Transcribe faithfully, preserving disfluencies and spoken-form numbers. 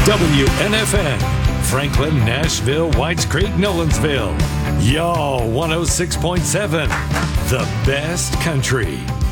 W N F N, Franklin, Nashville, Whites Creek, Nolensville. Y'all, one oh six point seven, the best country.